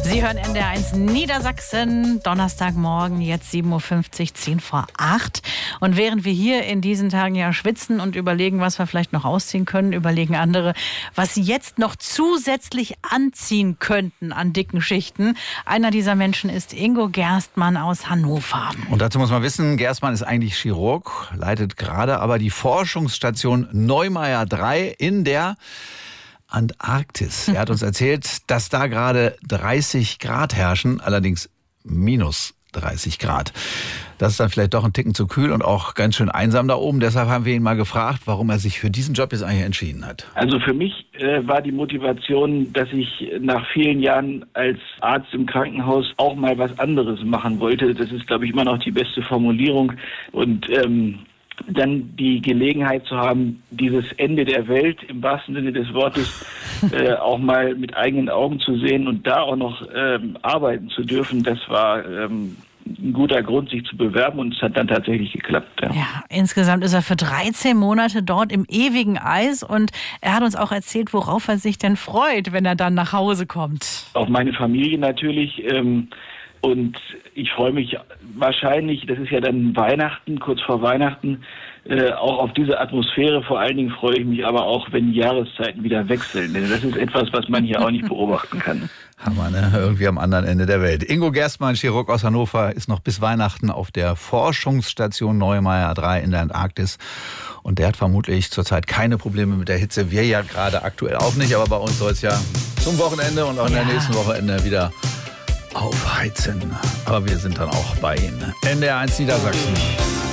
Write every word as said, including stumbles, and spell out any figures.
Sie hören N D R eins Niedersachsen, Donnerstagmorgen, jetzt sieben Uhr fünfzig, zehn vor acht. Und während wir hier in diesen Tagen ja schwitzen und überlegen, was wir vielleicht noch ausziehen können, überlegen andere, was sie jetzt noch zusätzlich anziehen könnten an dicken Schichten. Einer dieser Menschen ist Ingo Gerstmann aus Hannover. Und dazu muss man wissen, Gerstmann ist eigentlich Chirurg, leitet gerade aber die Forschungsstation Neumayer drei in der Antarktis. Er hat uns erzählt, dass da gerade dreißig Grad herrschen, allerdings minus dreißig Grad. Das ist dann vielleicht doch ein Ticken zu kühl und auch ganz schön einsam da oben. Deshalb haben wir ihn mal gefragt, warum er sich für diesen Job jetzt eigentlich entschieden hat. Also für mich äh, war die Motivation, dass ich nach vielen Jahren als Arzt im Krankenhaus auch mal was anderes machen wollte. Das ist, glaube ich, immer noch die beste Formulierung. Und ähm, dann die Gelegenheit zu haben, dieses Ende der Welt im wahrsten Sinne des Wortes äh, auch mal mit eigenen Augen zu sehen und da auch noch ähm, arbeiten zu dürfen, das war ähm, ein guter Grund, sich zu bewerben, und es hat dann tatsächlich geklappt. Ja. Ja, insgesamt ist er für dreizehn Monate dort im ewigen Eis, und er hat uns auch erzählt, worauf er sich denn freut, wenn er dann nach Hause kommt. Auf meine Familie natürlich. Ähm, Und ich freue mich wahrscheinlich, das ist ja dann Weihnachten, kurz vor Weihnachten, äh, auch auf diese Atmosphäre. Vor allen Dingen freue ich mich aber auch, wenn die Jahreszeiten wieder wechseln. Denn das ist etwas, was man hier auch nicht beobachten kann. Hammer, ne? Irgendwie am anderen Ende der Welt. Ingo Gerstmann, Chirurg aus Hannover, ist noch bis Weihnachten auf der Forschungsstation Neumayer drei in der Antarktis. Und der hat vermutlich zurzeit keine Probleme mit der Hitze. Wir ja gerade aktuell auch nicht, aber bei uns soll es ja zum Wochenende und auch in der Ja. nächsten Wochenende wieder aufheizen. Aber wir sind dann auch bei Ihnen. N D R eins Niedersachsen.